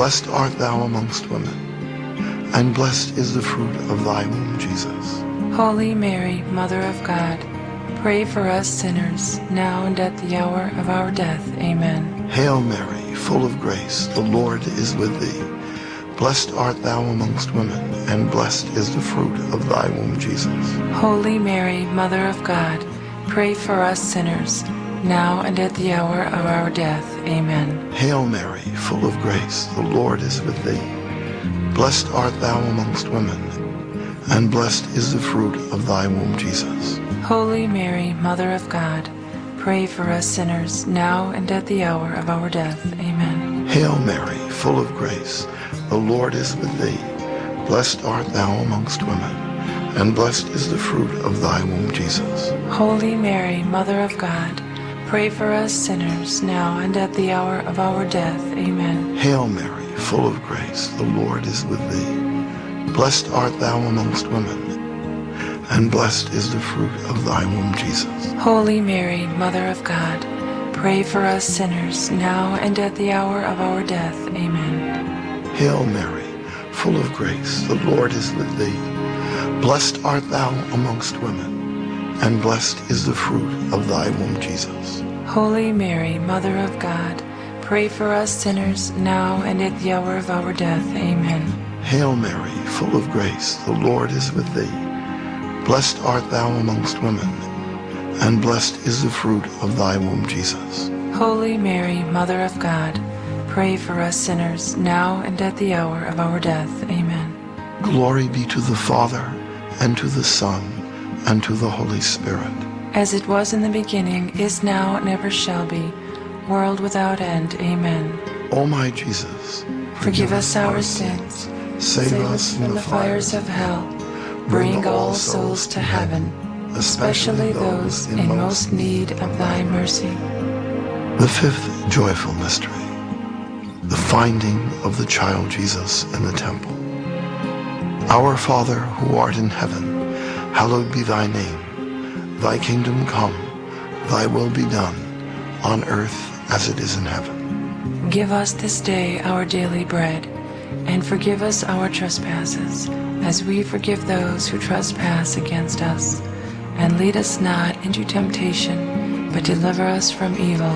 Blessed art thou amongst women, and blessed is the fruit of thy womb, Jesus. Holy Mary, Mother of God, pray for us sinners, now and at the hour of our death. Amen. Hail Mary, full of grace, the Lord is with thee. Blessed art thou amongst women, and blessed is the fruit of thy womb, Jesus. Holy Mary, Mother of God, pray for us sinners, now and at the hour of our death. Amen. Hail Mary, full of grace, the Lord is with thee. Blessed art thou amongst women, and blessed is the fruit of thy womb, Jesus. Holy Mary, Mother of God, pray for us sinners, now and at the hour of our death. Amen. Hail Mary, full of grace, the Lord is with thee. Blessed art thou amongst women, and blessed is the fruit of thy womb, Jesus. Holy Mary, Mother of God, pray for us sinners, now and at the hour of our death. Amen. Hail Mary, full of grace, the Lord is with thee. Blessed art thou amongst women, and blessed is the fruit of thy womb, Jesus. Holy Mary, Mother of God, pray for us sinners, now and at the hour of our death. Amen. Hail Mary, full of grace, the Lord is with thee. Blessed art thou amongst women, and blessed is the fruit of thy womb, Jesus. Holy Mary, Mother of God, pray for us sinners, now and at the hour of our death. Amen. Hail Mary, full of grace, the Lord is with thee. Blessed art thou amongst women, and blessed is the fruit of thy womb, Jesus. Holy Mary, Mother of God, pray for us sinners, now and at the hour of our death. Amen. Glory be to the Father, and to the Son, and to the Holy Spirit. As it was in the beginning, is now, and ever shall be, world without end. Amen. O my Jesus, forgive us our sins, save us from the fires of hell, bring all souls to heaven, especially those in most need of thy mercy. The fifth joyful mystery, the finding of the child Jesus in the temple. Our Father, who art in heaven, hallowed be thy name. Thy kingdom come, thy will be done, on earth as it is in heaven. Give us this day our daily bread, and forgive us our trespasses, as we forgive those who trespass against us. And lead us not into temptation, but deliver us from evil.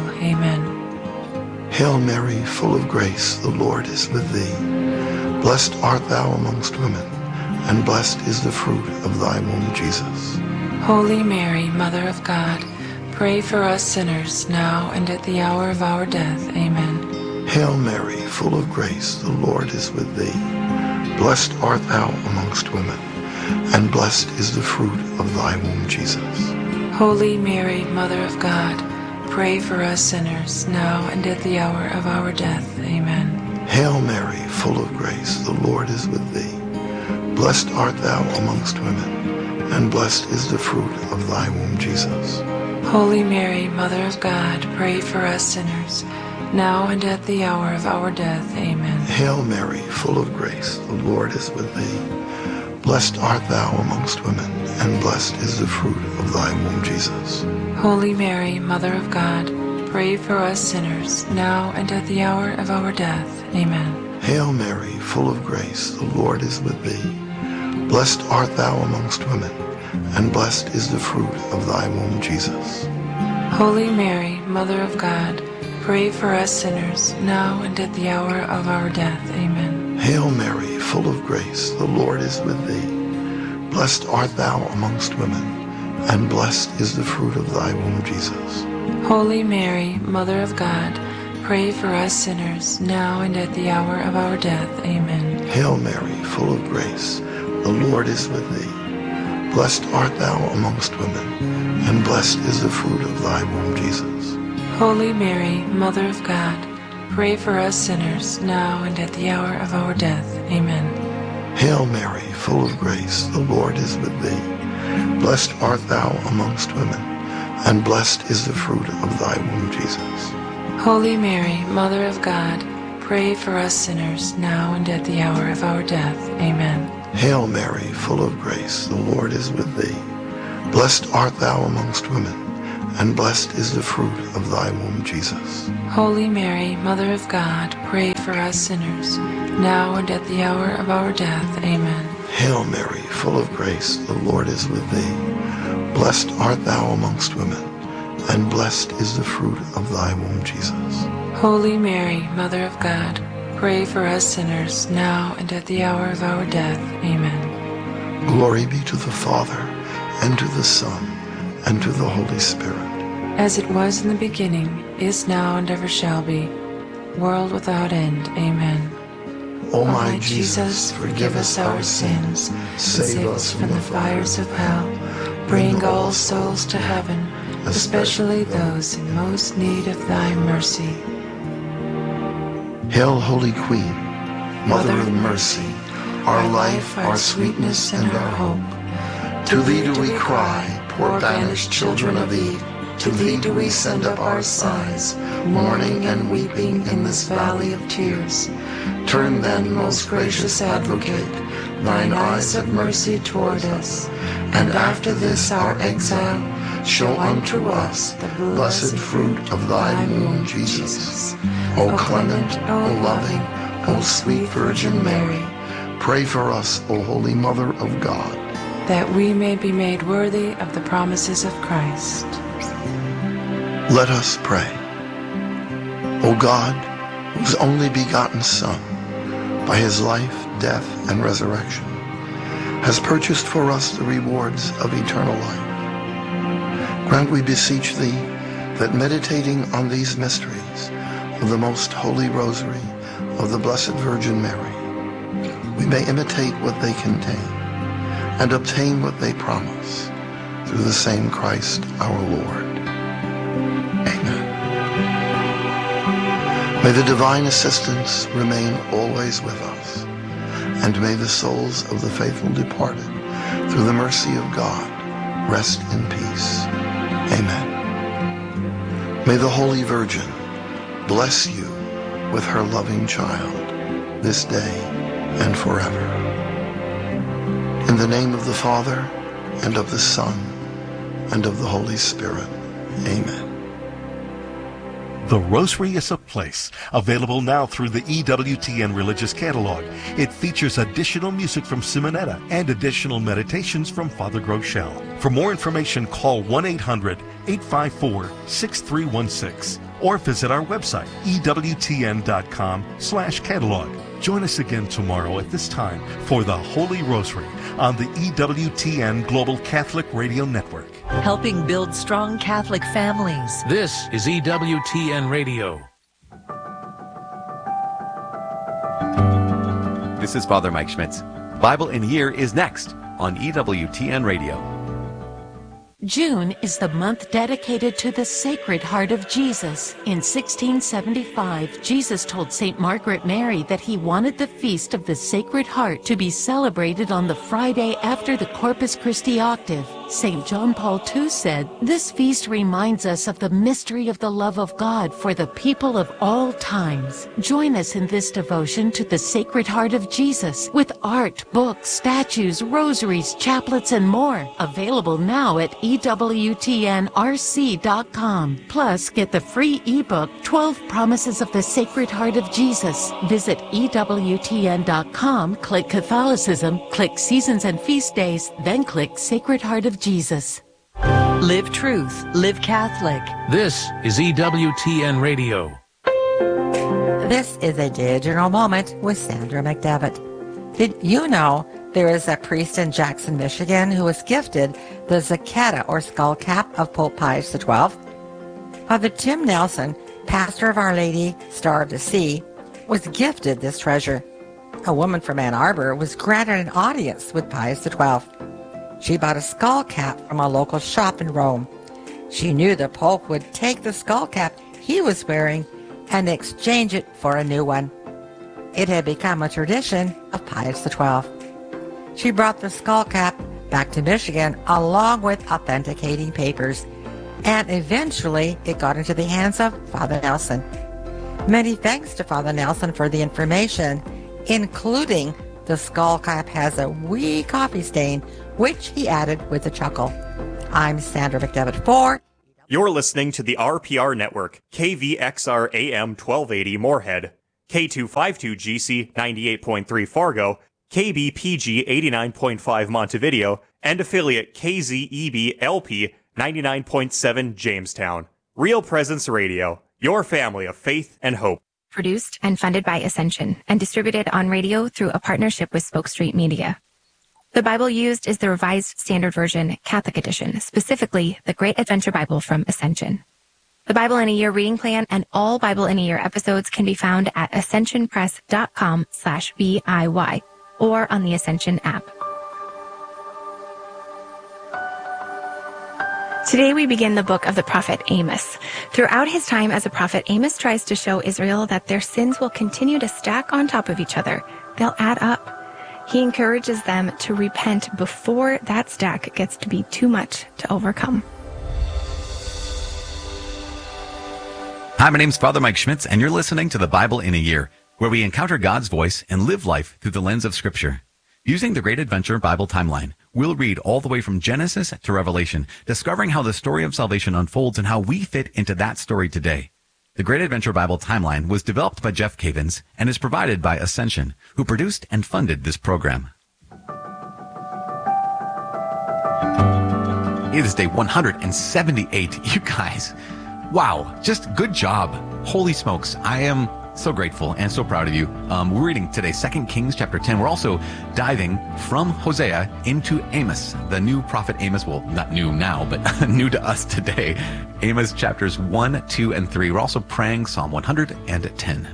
Amen. Hail Mary, full of grace, the Lord is with thee. Blessed art thou amongst women, and blessed is the fruit of thy womb, Jesus. Holy Mary, Mother of God, pray for us sinners, now and at the hour of our death. Amen. Hail Mary, full of grace, the Lord is with thee. Blessed art thou amongst women, and blessed is the fruit of thy womb, Jesus. Holy Mary, Mother of God, pray for us sinners, now and at the hour of our death. Amen. Hail Mary, full of grace, the Lord is with thee. Blessed art thou amongst women, and blessed is the fruit of thy womb, Jesus. Holy Mary, Mother of God, pray for us sinners, now and at the hour of our death. Amen. Hail Mary, full of grace, the Lord is with thee. Blessed art thou amongst women, and blessed is the fruit of thy womb, Jesus. Holy Mary, Mother of God, pray for us sinners, now and at the hour of our death. Amen. Hail Mary, full of grace, the Lord is with thee. Blessed art thou amongst women, and blessed is the fruit of thy womb, Jesus. Holy Mary, Mother of God, pray for us sinners, now and at the hour of our death. Amen. Hail Mary, full of grace, the Lord is with thee. Blessed art thou amongst women, and blessed is the fruit of thy womb, Jesus. Holy Mary, Mother of God, pray for us sinners, now and at the hour of our death. Amen. Hail Mary, full of grace, the Lord is with thee. Blessed art thou amongst women, and blessed is the fruit of thy womb, Jesus. Holy Mary, Mother of God, pray for us sinners, now and at the hour of our death. Amen. Hail Mary, full of grace, the Lord is with thee. Blessed art thou amongst women, and blessed is the fruit of thy womb, Jesus. Holy Mary, Mother of God, pray for us sinners, now and at the hour of our death. Amen. Hail Mary, full of grace, the Lord is with thee. Blessed art thou amongst women, and blessed is the fruit of thy womb, Jesus. Holy Mary, Mother of God, pray for us sinners, now and at the hour of our death. Amen. Hail Mary, full of grace, the Lord is with thee. Blessed art thou amongst women, and blessed is the fruit of thy womb, Jesus. Holy Mary, Mother of God, pray for us sinners, now and at the hour of our death. Amen. Glory be to the Father, and to the Son, and to the Holy Spirit. As it was in the beginning, is now, and ever shall be, world without end. Amen. O my Jesus, forgive us our sins, save us from the fires of hell, bring all souls to heaven, especially those in most need of thy mercy. Hail, Holy Queen, Mother of mercy, our life, our sweetness, and our hope. To thee do we cry, poor banished children of Eve. To thee do we send up our sighs, mourning and weeping in this valley of tears. Turn then, most gracious Advocate, thine eyes of mercy toward us, and after this our exile, show unto us the blessed fruit of thy womb, Jesus. O clement, O loving, O sweet Virgin Mary, pray for us, O Holy Mother of God, that we may be made worthy of the promises of Christ. Let us pray. O God, whose only begotten Son, by his life, death, and resurrection, has purchased for us the rewards of eternal life, grant, we beseech thee, that meditating on these mysteries of the most holy rosary of the Blessed Virgin Mary, we may imitate what they contain and obtain what they promise, through the same Christ our Lord. Amen. May the divine assistance remain always with us, and may the souls of the faithful departed, through the mercy of God, rest in peace. Amen. May the Holy Virgin bless you with her loving child, this day and forever. In the name of the Father, and of the Son, and of the Holy Spirit. Amen. The Rosary is a Place, available now through the EWTN Religious Catalog. It features additional music from Simonetta and additional meditations from Father Groeschel. For more information, call 1-800-854-6316 or visit our website, EWTN.com/catalog. Join us again tomorrow at this time for the Holy Rosary on the EWTN Global Catholic Radio Network. Helping build strong Catholic families. This is EWTN Radio. This is Father Mike Schmitz. Bible in a Year is next on EWTN Radio. June is the month dedicated to the Sacred Heart of Jesus. In 1675, Jesus told St. Margaret Mary that he wanted the Feast of the Sacred Heart to be celebrated on the Friday after the Corpus Christi octave. St. John Paul II said, "This feast reminds us of the mystery of the love of God for the people of all times." Join us in this devotion to the Sacred Heart of Jesus with art, books, statues, rosaries, chaplets, and more. Available now at EWTNRC.com. Plus, get the free ebook, 12 Promises of the Sacred Heart of Jesus. Visit EWTN.com, click Catholicism, click Seasons and Feast Days, then click Sacred Heart of Jesus. Live truth, live Catholic. This is EWTN Radio. This is a digital moment with Sandra McDevitt. Did you know there is a priest in Jackson, Michigan who was gifted the Zacchetta or skull cap of Pope Pius XII? Father Tim Nelson, pastor of Our Lady, Star of the Sea, was gifted this treasure. A woman from Ann Arbor was granted an audience with Pius XII. She bought a skull cap from a local shop in Rome. She knew the Pope would take the skull cap he was wearing and exchange it for a new one. It had become a tradition of Pius XII. She brought the skull cap back to Michigan along with authenticating papers, and eventually it got into the hands of Father Nelson. Many thanks to Father Nelson for the information, including the skull cap has a wee coffee stain, which he added with a chuckle. I'm Sandra McDevitt for You're listening to the RPR Network, KVXR AM 1280 Moorhead, K252GC 98.3 Fargo, KBPG 89.5 Montevideo, and affiliate KZEB LP 99.7 Jamestown. Real Presence Radio, your family of faith and hope. Produced and funded by Ascension and distributed on radio through a partnership with Spoke Street Media. The Bible used is the Revised Standard Version, Catholic Edition, specifically the Great Adventure Bible from Ascension. The Bible in a Year reading plan and all Bible in a Year episodes can be found at ascensionpress.com/BIY or on the Ascension app. Today we begin the book of the prophet Amos. Throughout his time as a prophet, Amos tries to show Israel that their sins will continue to stack on top of each other. They'll add up. He encourages them to repent before that stack gets to be too much to overcome. Hi, my name's Father Mike Schmitz, and you're listening to the Bible in a Year, where we encounter God's voice and live life through the lens of Scripture. Using the Great Adventure Bible timeline, we'll read all the way from Genesis to Revelation, discovering how the story of salvation unfolds and how we fit into that story today. The Great Adventure Bible timeline was developed by Jeff Cavins and is provided by Ascension, who produced and funded this program. It is day 178. You guys, wow, just good job. Holy smokes, I am so grateful and so proud of you. We're reading today 2 Kings chapter 10. We're also diving from Hosea into Amos, the new prophet Amos. Well, not new now, but new to us today. Amos chapters 1, 2, and 3. We're also praying Psalm 110.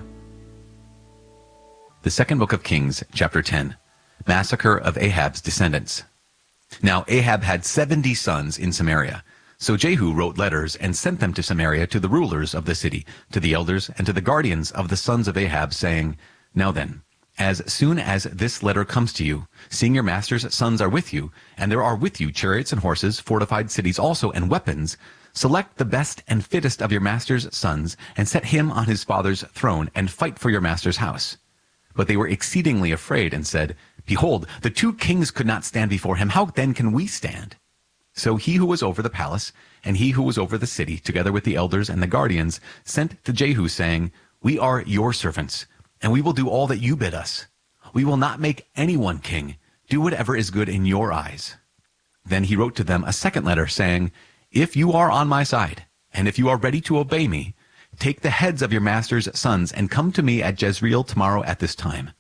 The second book of Kings, chapter 10. Massacre of Ahab's descendants. Now Ahab had 70 sons in Samaria. So Jehu wrote letters and sent them to Samaria to the rulers of the city, to the elders, and to the guardians of the sons of Ahab, saying, Now then, as soon as this letter comes to you, seeing your master's sons are with you, and there are with you chariots and horses, fortified cities also, and weapons, select the best and fittest of your master's sons, and set him on his father's throne, and fight for your master's house. But they were exceedingly afraid, and said, Behold, the 2 kings could not stand before him. How then can we stand? So he who was over the palace, and he who was over the city, together with the elders and the guardians, sent to Jehu, saying, We are your servants, and we will do all that you bid us. We will not make anyone king. Do whatever is good in your eyes. Then he wrote to them a second letter, saying, If you are on my side, and if you are ready to obey me, take the heads of your master's sons, and come to me at Jezreel tomorrow at this time.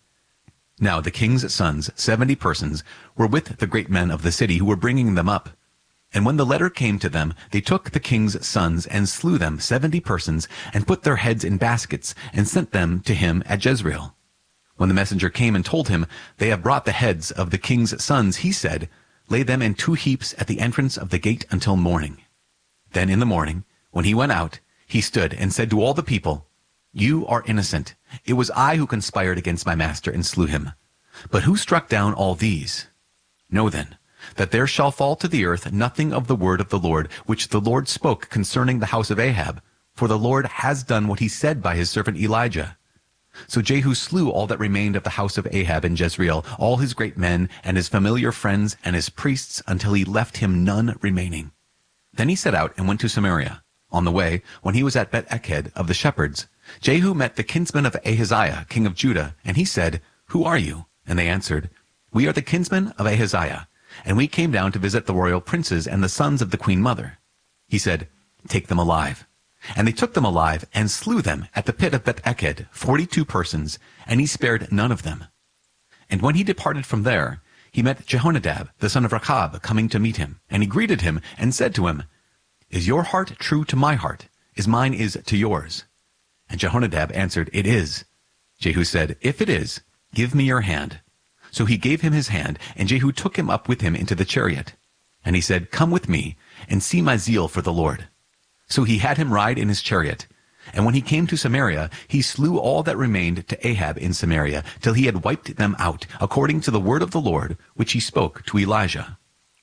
Now the king's sons, 70 persons, were with the great men of the city who were bringing them up. And when the letter came to them, they took the king's sons and slew them, 70 persons, and put their heads in baskets, and sent them to him at Jezreel. When the messenger came and told him, They have brought the heads of the king's sons, he said, Lay them in 2 heaps at the entrance of the gate until morning. Then in the morning, when he went out, he stood and said to all the people, You are innocent. It was I who conspired against my master and slew him. But who struck down all these? Know then, that there shall fall to the earth nothing of the word of the Lord, which the Lord spoke concerning the house of Ahab, for the Lord has done what he said by his servant Elijah. So Jehu slew all that remained of the house of Ahab in Jezreel, all his great men, and his familiar friends, and his priests, until he left him none remaining. Then he set out and went to Samaria. On the way, when he was at Bet-Eked of the shepherds, Jehu met the kinsmen of Ahaziah, king of Judah, and he said, Who are you? And they answered, We are the kinsmen of Ahaziah, and we came down to visit the royal princes and the sons of the queen mother. He said, Take them alive. And they took them alive and slew them at the pit of Bet-Eked, 42 persons, and he spared none of them. And when he departed from there, he met Jehonadab, the son of Rechab, coming to meet him. And he greeted him and said to him, Is your heart true to my heart, as mine is to yours? And Jehonadab answered, It is. Jehu said, If it is, give me your hand. So he gave him his hand, and Jehu took him up with him into the chariot. And he said, Come with me, and see my zeal for the Lord. So he had him ride in his chariot. And when he came to Samaria, he slew all that remained to Ahab in Samaria, till he had wiped them out, according to the word of the Lord, which he spoke to Elijah.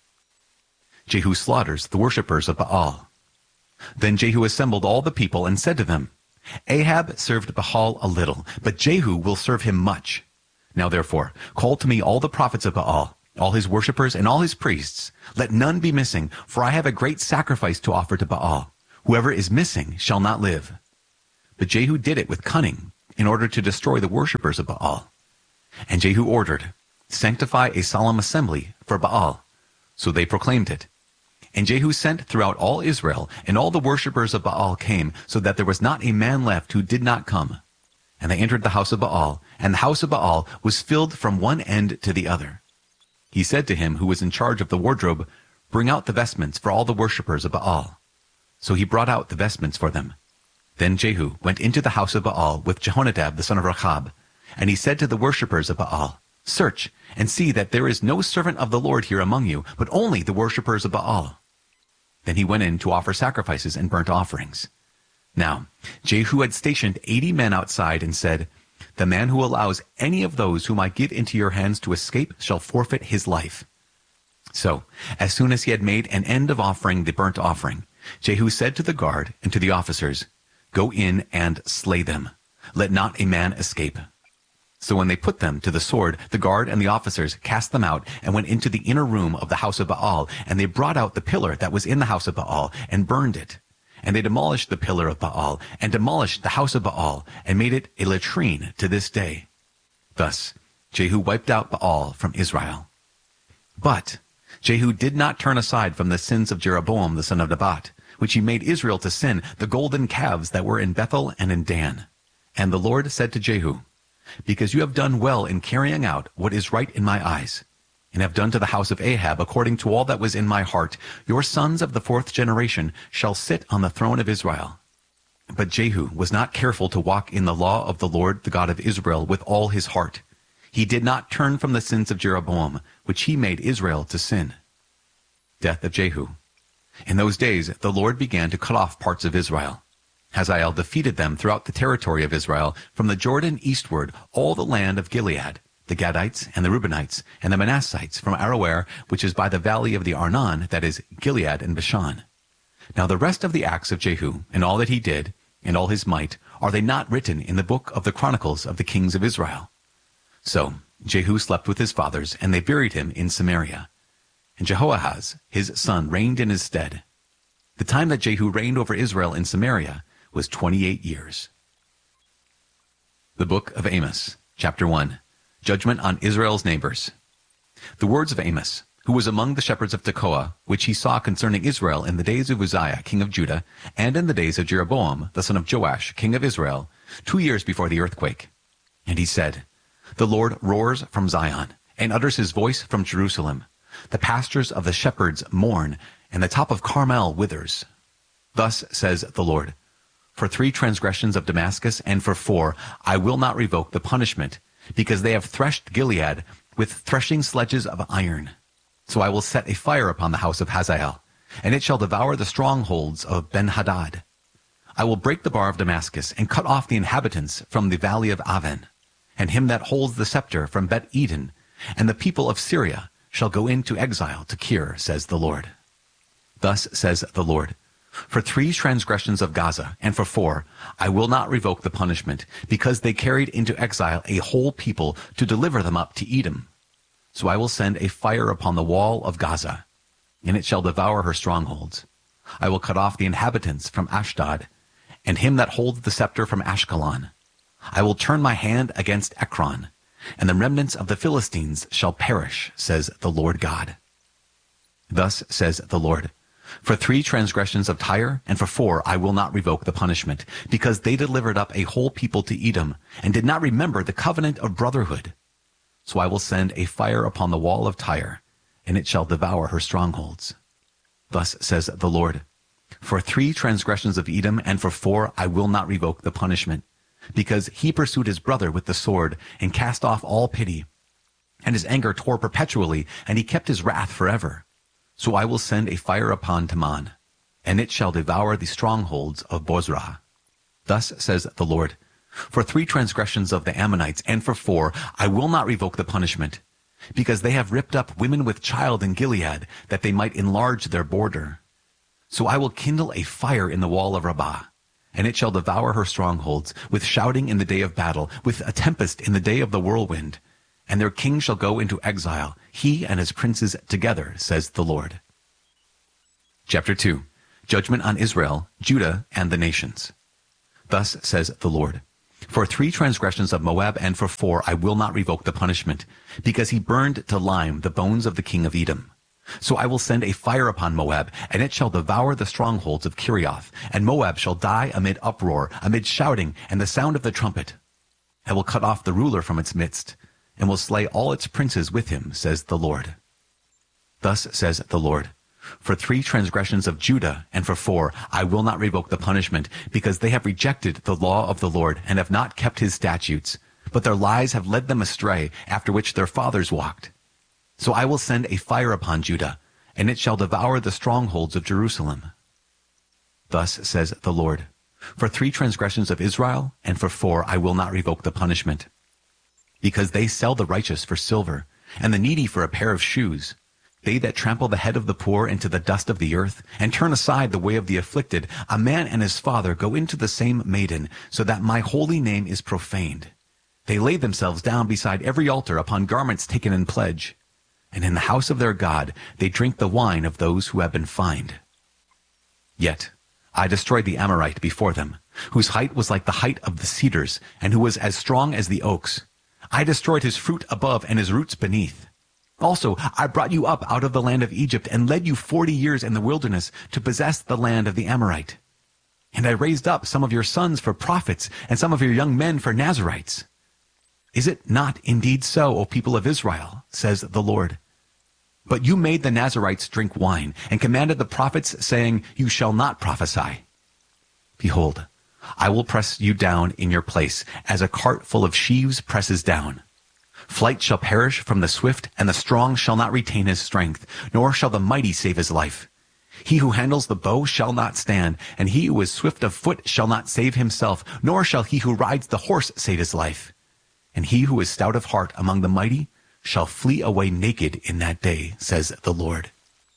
Jehu slaughters the worshippers of Baal. Then Jehu assembled all the people and said to them, Ahab served Baal a little, but Jehu will serve him much. Now therefore, call to me all the prophets of Baal, all his worshippers and all his priests. Let none be missing, for I have a great sacrifice to offer to Baal. Whoever is missing shall not live. But Jehu did it with cunning in order to destroy the worshippers of Baal. And Jehu ordered, sanctify a solemn assembly for Baal. So they proclaimed it. And Jehu sent throughout all Israel, and all the worshippers of Baal came, so that there was not a man left who did not come. And they entered the house of Baal, and the house of Baal was filled from one end to the other. He said to him who was in charge of the wardrobe, bring out the vestments for all the worshippers of Baal. So he brought out the vestments for them. Then Jehu went into the house of Baal with Jehonadab the son of Rechab, and he said to the worshippers of Baal, search and see that there is no servant of the Lord here among you, but only the worshippers of Baal. Then he went in to offer sacrifices and burnt offerings. Now Jehu had stationed 80 men outside and said, the man who allows any of those whom I give into your hands to escape shall forfeit his life. So, as soon as he had made an end of offering the burnt offering, Jehu said to the guard and to the officers, go in and slay them. Let not a man escape. So when they put them to the sword, the guard and the officers cast them out and went into the inner room of the house of Baal, and they brought out the pillar that was in the house of Baal and burned it. And they demolished the pillar of Baal and demolished the house of Baal and made it a latrine to this day. Thus Jehu wiped out Baal from Israel. But Jehu did not turn aside from the sins of Jeroboam the son of Nebat, which he made Israel to sin, the golden calves that were in Bethel and in Dan. And the Lord said to Jehu, because you have done well in carrying out what is right in my eyes, and have done to the house of Ahab according to all that was in my heart, your sons of the 4th generation shall sit on the throne of Israel. But Jehu was not careful to walk in the law of the Lord, the God of Israel, with all his heart. He did not turn from the sins of Jeroboam, which he made Israel to sin. Death of Jehu. In those days the Lord began to cut off parts of Israel. Hazael defeated them throughout the territory of Israel, from the Jordan eastward, all the land of Gilead, the Gadites and the Reubenites and the Manassites from Aroer, which is by the valley of the Arnon, that is, Gilead and Bashan. Now the rest of the acts of Jehu, and all that he did, and all his might, are they not written in the book of the Chronicles of the kings of Israel? So Jehu slept with his fathers, and they buried him in Samaria. And Jehoahaz, his son, reigned in his stead. The time that Jehu reigned over Israel in Samaria was 28 years. The Book of Amos, Chapter 1. Judgment on Israel's neighbors. The words of Amos, who was among the shepherds of Tekoa, which he saw concerning Israel in the days of Uzziah, king of Judah, and in the days of Jeroboam, the son of Joash, king of Israel, 2 years before the earthquake. And he said, the Lord roars from Zion, and utters his voice from Jerusalem. The pastures of the shepherds mourn, and the top of Carmel withers. Thus says the Lord, for 3 transgressions of Damascus, and for 4, I will not revoke the punishment, because they have threshed Gilead with threshing sledges of iron. So I will set a fire upon the house of Hazael, and it shall devour the strongholds of Ben-Hadad. I will break the bar of Damascus, and cut off the inhabitants from the valley of Aven, and him that holds the scepter from Bet-Eden, and the people of Syria shall go into exile to Kir, says the Lord. Thus says the Lord, for 3 transgressions of Gaza, and for 4, I will not revoke the punishment, because they carried into exile a whole people to deliver them up to Edom. So I will send a fire upon the wall of Gaza, and it shall devour her strongholds. I will cut off the inhabitants from Ashdod, and him that holds the scepter from Ashkelon. I will turn my hand against Ekron, and the remnants of the Philistines shall perish, says the Lord God. Thus says the Lord, for 3 transgressions of Tyre, and for 4 I will not revoke the punishment, because they delivered up a whole people to Edom, and did not remember the covenant of brotherhood. So I will send a fire upon the wall of Tyre, and it shall devour her strongholds. Thus says the Lord, for 3 transgressions of Edom, and for 4 I will not revoke the punishment, because he pursued his brother with the sword, and cast off all pity, and his anger tore perpetually, and he kept his wrath forever. So I will send a fire upon Teman, and it shall devour the strongholds of Bozrah. Thus says the Lord, for 3 transgressions of the Ammonites, and for 4, I will not revoke the punishment, because they have ripped up women with child in Gilead, that they might enlarge their border. So I will kindle a fire in the wall of Rabbah, and it shall devour her strongholds, with shouting in the day of battle, with a tempest in the day of the whirlwind. And their king shall go into exile, he and his princes together, says the Lord. Chapter 2. judgment on Israel, Judah, and the nations. Thus says the Lord, for 3 transgressions of Moab and for 4 I will not revoke the punishment, because he burned to lime the bones of the king of Edom. So I will send a fire upon Moab, and it shall devour the strongholds of Kirioth, and Moab shall die amid uproar, amid shouting, and the sound of the trumpet. I will cut off the ruler from its midst, and will slay all its princes with him, says the Lord. Thus says the Lord, for 3 transgressions of Judah, and for 4 I will not revoke the punishment, because they have rejected the law of the Lord, and have not kept his statutes, but their lies have led them astray, after which their fathers walked. So I will send a fire upon Judah, and it shall devour the strongholds of Jerusalem. Thus says the Lord, for 3 transgressions of Israel, and for 4 I will not revoke the punishment, because they sell the righteous for silver, and the needy for a pair of shoes. They that trample the head of the poor into the dust of the earth, and turn aside the way of the afflicted, a man and his father go into the same maiden, so that my holy name is profaned. They lay themselves down beside every altar upon garments taken in pledge, and in the house of their God they drink the wine of those who have been fined. Yet I destroyed the Amorite before them, whose height was like the height of the cedars, and who was as strong as the oaks. I destroyed his fruit above and his roots beneath. Also, I brought you up out of the land of Egypt, and led you 40 years in the wilderness to possess the land of the Amorite. And I raised up some of your sons for prophets, and some of your young men for Nazirites. Is it not indeed so, O people of Israel, says the Lord? But you made the Nazirites drink wine, and commanded the prophets, saying, you shall not prophesy. Behold, I will press you down in your place, as a cart full of sheaves presses down. Flight shall perish from the swift, and the strong shall not retain his strength, nor shall the mighty save his life. He who handles the bow shall not stand, and he who is swift of foot shall not save himself, nor shall he who rides the horse save his life. And he who is stout of heart among the mighty shall flee away naked in that day, says the Lord.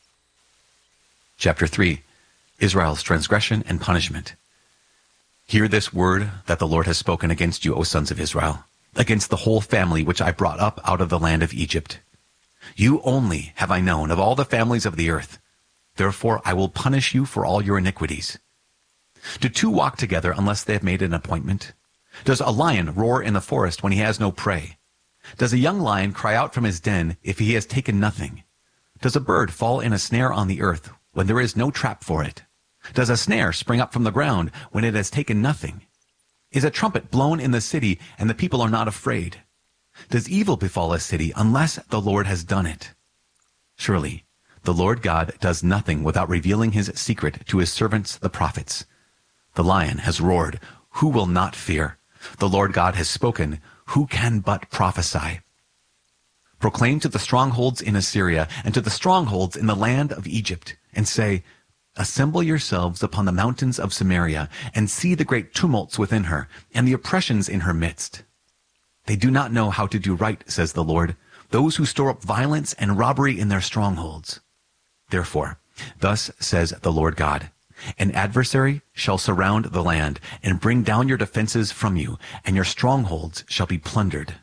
Chapter 3. Israel's transgression and punishment. Hear this word that the Lord has spoken against you, O sons of Israel, against the whole family which I brought up out of the land of Egypt. You only have I known of all the families of the earth. Therefore I will punish you for all your iniquities. Do 2 walk together unless they have made an appointment? Does a lion roar in the forest when he has no prey? Does a young lion cry out from his den if he has taken nothing? Does a bird fall in a snare on the earth when there is no trap for it? Does a snare spring up from the ground when it has taken nothing? Is a trumpet blown in the city and the people are not afraid? Does evil befall a city unless the Lord has done it? Surely the Lord God does nothing without revealing his secret to his servants the prophets. The lion has roared, who will not fear? The Lord God has spoken, who can but prophesy? Proclaim to the strongholds in Assyria and to the strongholds in the land of Egypt, and say, assemble yourselves upon the mountains of Samaria, and see the great tumults within her, and the oppressions in her midst. They do not know how to do right, says the Lord, those who store up violence and robbery in their strongholds. Therefore, thus says the Lord God, an adversary shall surround the land, and bring down your defenses from you, and your strongholds shall be plundered.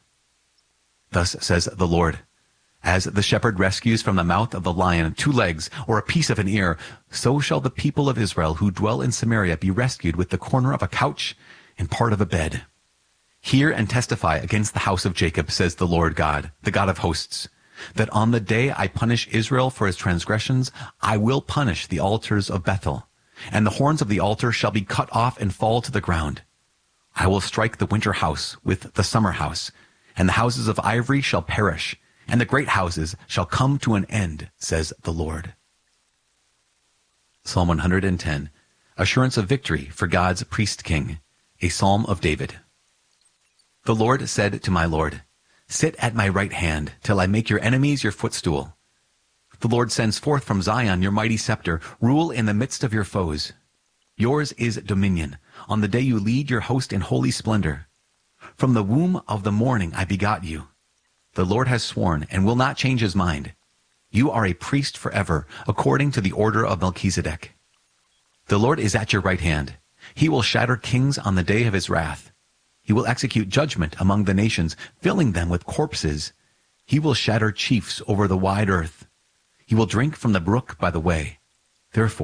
Thus says the Lord, as the shepherd rescues from the mouth of the lion 2 legs or a piece of an ear, so shall the people of Israel who dwell in Samaria be rescued with the corner of a couch and part of a bed. Hear and testify against the house of Jacob, says the Lord God, the God of hosts, that on the day I punish Israel for his transgressions, I will punish the altars of Bethel, and the horns of the altar shall be cut off and fall to the ground. I will strike the winter house with the summer house, and the houses of ivory shall perish, and the great houses shall come to an end, says the Lord. Psalm 110, Assurance of Victory for God's Priest King, a Psalm of David. The Lord said to my Lord, sit at my right hand, till I make your enemies your footstool. The Lord sends forth from Zion your mighty scepter, rule in the midst of your foes. Yours is dominion, on the day you lead your host in holy splendor. From the womb of the morning I begot you. The Lord has sworn and will not change his mind. You are a priest forever, according to the order of Melchizedek. The Lord is at your right hand. He will shatter kings on the day of his wrath. He will execute judgment among the nations, filling them with corpses. He will shatter chiefs over the wide earth. He will drink from the brook by the way. Therefore,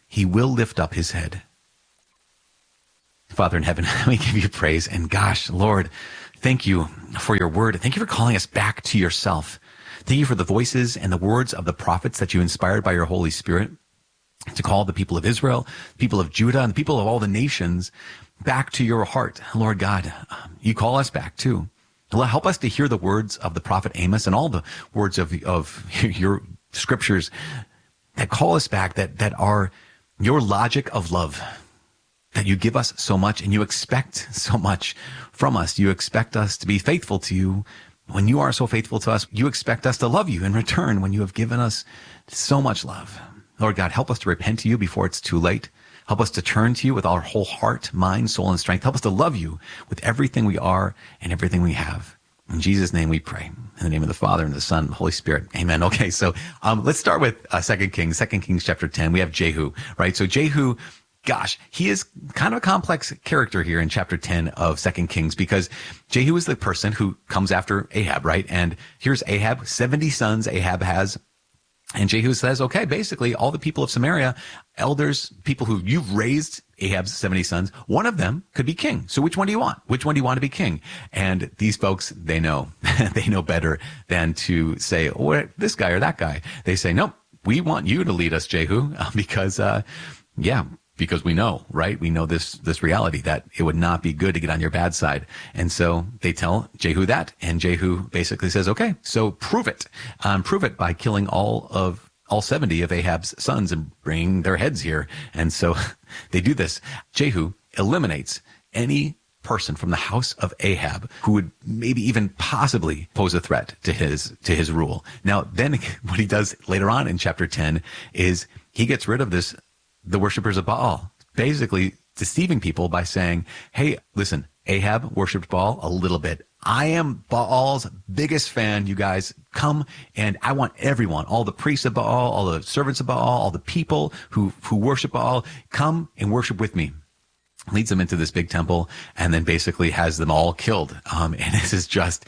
he will lift up his head. Father in heaven, we give you praise. And gosh, Lord, thank you for your word. Thank you for calling us back to yourself. Thank you for the voices and the words of the prophets that you inspired by your Holy Spirit to call the people of Israel, people of Judah, and the people of all the nations back to your heart. Lord God, you call us back too. Help us to hear the words of the prophet Amos and all the words of your scriptures that call us back, that are your logic of love, that you give us so much and you expect so much from us. You expect us to be faithful to you. When you are so faithful to us, you expect us to love you in return when you have given us so much love. Lord God, help us to repent to you before it's too late. Help us to turn to you with our whole heart, mind, soul, and strength. Help us to love you with everything we are and everything we have. In Jesus' name we pray. In the name of the Father, and the Son, and the Holy Spirit. Amen. Okay, so let's start with 2 Kings chapter 10. We have Jehu, right? So Jehu, gosh, he is kind of a complex character here in chapter 10 of 2 Kings, because Jehu is the person who comes after Ahab, right? And here's Ahab, 70 sons Ahab has. And Jehu says, okay, basically all the people of Samaria, elders, people who you've raised, Ahab's 70 sons, one of them could be king. So which one do you want? Which one do you want to be king? And these folks, they know, they know better than to say, oh, this guy or that guy. They say, nope, we want you to lead us, Jehu, because we know, right? We know this reality that it would not be good to get on your bad side. And so they tell Jehu that, and Jehu basically says, okay, so prove it. Prove it by killing all 70 of Ahab's sons and bringing their heads here. And so they do this. Jehu eliminates any person from the house of Ahab who would maybe even possibly pose a threat to his rule. Now, then what he does later on in chapter 10 is he gets rid of the worshipers of Baal, basically deceiving people by saying, hey, listen, Ahab worshipped Baal a little bit. I am Baal's biggest fan, you guys. Come, and I want everyone, all the priests of Baal, all the servants of Baal, all the people who worship Baal, come and worship with me. Leads them into this big temple and then basically has them all killed. And this is just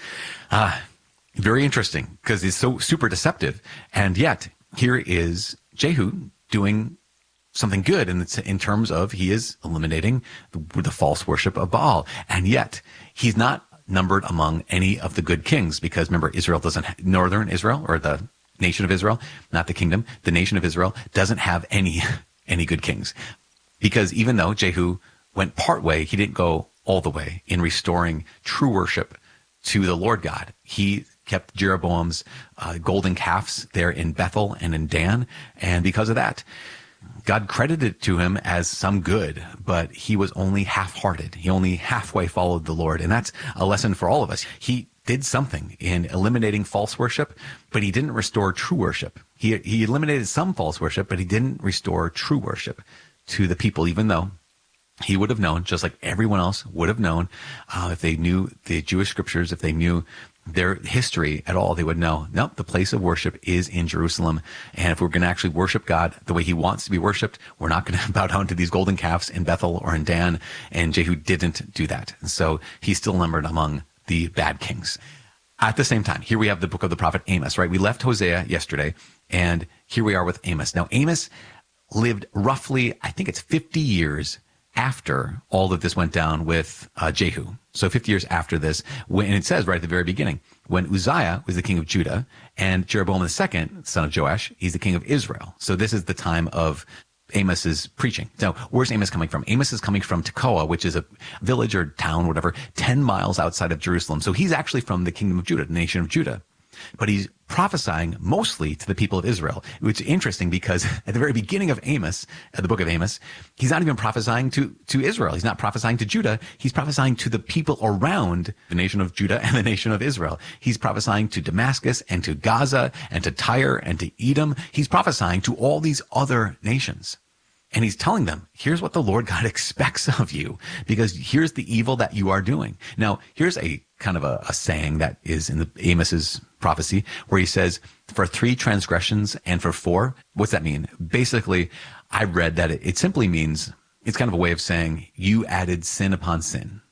very interesting because it's so super deceptive. And yet here is Jehu doing something good in terms of he is eliminating the false worship of Baal. And yet he's not numbered among any of the good kings, because remember, Israel doesn't, northern Israel, or the nation of Israel, not the kingdom, the nation of Israel doesn't have any good kings. Because even though Jehu went part way, he didn't go all the way in restoring true worship to the Lord God. He kept Jeroboam's golden calves there in Bethel and in Dan. And because of that, God credited it to him as some good, but he was only half-hearted. He only halfway followed the Lord. And that's a lesson for all of us. He did something in eliminating false worship, but he didn't restore true worship. He eliminated some false worship, but he didn't restore true worship to the people, even though he would have known, just like everyone else would have known, if they knew the Jewish scriptures, if they knew their history at all, they would know, nope, the place of worship is in Jerusalem. And if we're going to actually worship God the way he wants to be worshiped, we're not going to bow down to these golden calves in Bethel or in Dan. And Jehu didn't do that. And so he's still numbered among the bad kings. At the same time, here we have the book of the prophet Amos, right? We left Hosea yesterday, and here we are with Amos. Now, Amos lived roughly, I think it's 50 years after all of this went down with Jehu. So 50 years after this, and it says right at the very beginning, when Uzziah was the king of Judah and Jeroboam II, son of Joash, he's the king of Israel. So this is the time of Amos's preaching. Now, where's Amos coming from? Amos is coming from Tekoa, which is a village or town, whatever, 10 miles outside of Jerusalem. So he's actually from the kingdom of Judah, the nation of Judah. But he's prophesying mostly to the people of Israel, which is interesting because at the very beginning of Amos, the book of Amos, he's not even prophesying to Israel. He's not prophesying to Judah. He's prophesying to the people around the nation of Judah and the nation of Israel. He's prophesying to Damascus and to Gaza and to Tyre and to Edom. He's prophesying to all these other nations. And he's telling them, here's what the Lord God expects of you, because here's the evil that you are doing. Now, here's a kind of a saying that is in the Amos's prophecy where he says, for 3 transgressions and for 4, what's that mean? Basically, I read that it simply means, it's kind of a way of saying you added sin upon sin.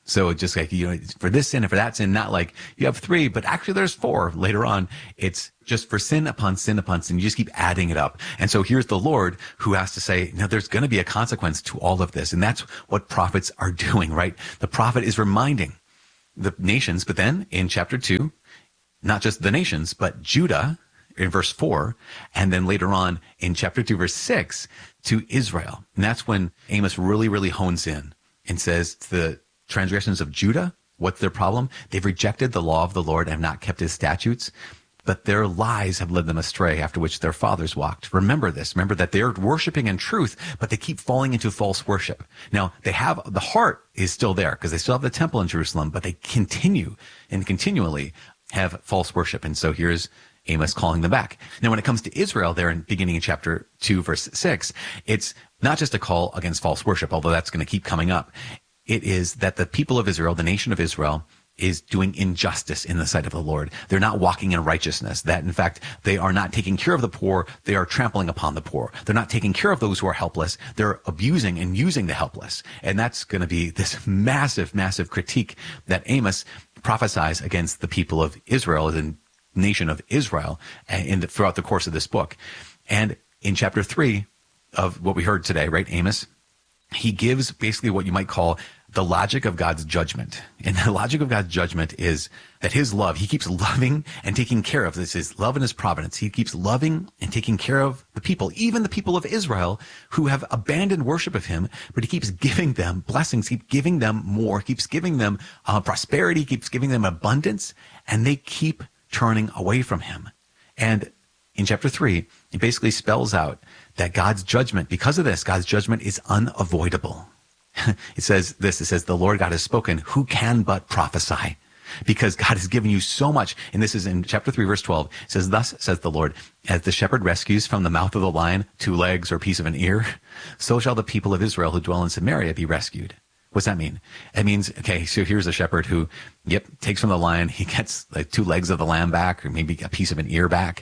So just like, for this sin and for that sin, not like you have 3, but actually there's 4 later on. It's just for sin upon sin upon sin. You just keep adding it up. And so here's the Lord who has to say, now there's going to be a consequence to all of this. And that's what prophets are doing, right? The prophet is reminding the nations, but then in chapter 2, not just the nations, but Judah in verse 4, and then later on in chapter 2, verse 6 to Israel. And that's when Amos really, really hones in and says to the transgressions of Judah, what's their problem? They've rejected the law of the Lord and have not kept his statutes, but their lies have led them astray, after which their fathers walked. Remember this. Remember that they're worshiping in truth, but they keep falling into false worship. Now, they have, the heart is still there because they still have the temple in Jerusalem, but they continue and continually have false worship. And so here's Amos calling them back. Now, when it comes to Israel, there in beginning in chapter 2, verse 6, it's not just a call against false worship, although that's going to keep coming up. It is that the people of Israel, the nation of Israel, is doing injustice in the sight of the Lord. They're not walking in righteousness. That, in fact, they are not taking care of the poor. They are trampling upon the poor. They're not taking care of those who are helpless. They're abusing and using the helpless. And that's going to be this massive, massive critique that Amos prophesies against the people of Israel, the nation of Israel, throughout the course of this book. And in chapter 3 of what we heard today, right, Amos, he gives basically what you might call the logic of God's judgment. And the logic of God's judgment is that his love, he keeps loving and taking care of. This is love and his providence. He keeps loving and taking care of the people, even the people of Israel who have abandoned worship of him, but he keeps giving them blessings, keeps giving them more, keeps giving them prosperity, keeps giving them abundance, and they keep turning away from him. And in chapter 3, it basically spells out that God's judgment, because of this, God's judgment is unavoidable. It says this, it says, the Lord God has spoken, who can but prophesy? Because God has given you so much. And this is in chapter 3, verse 12. It says, thus says the Lord, as the shepherd rescues from the mouth of the lion 2 legs or a piece of an ear, so shall the people of Israel who dwell in Samaria be rescued. What's that mean? It means, okay, so here's a shepherd who, takes from the lion, he gets like 2 legs of the lamb back, or maybe a piece of an ear back.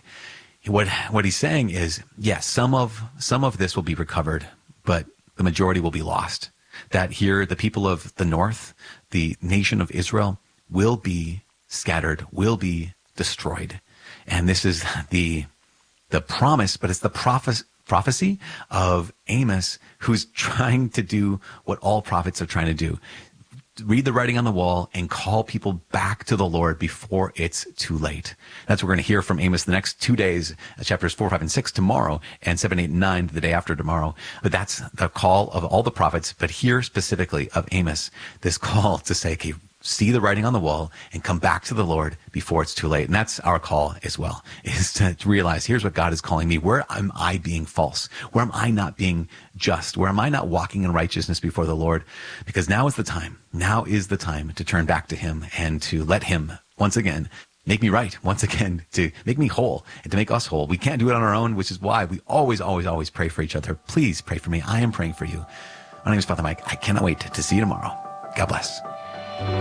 What he's saying is, yes, some of this will be recovered, but the majority will be lost. That here, the people of the north, the nation of Israel, will be scattered, will be destroyed. And this is the promise, but it's the prophecy of Amos, who's trying to do what all prophets are trying to do. Read the writing on the wall and call people back to the Lord before it's too late. That's what we're going to hear from Amos the next 2 days, chapters 4, 5, and 6 tomorrow, and 7, 8, and 9 the day after tomorrow. But that's the call of all the prophets, but here specifically of Amos, this call to say, okay, see the writing on the wall and come back to the Lord before it's too late. And that's our call as well, is to realize, here's what God is calling me. Where am I being false? Where am I not being just? Where am I not walking in righteousness before the Lord? Because now is the time. Now is the time to turn back to him and to let him once again make me right, once again, to make me whole and to make us whole. We can't do it on our own, which is why we always, always, always pray for each other. Please pray for me. I am praying for you. My name is Father Mike. I cannot wait to see you tomorrow. God bless.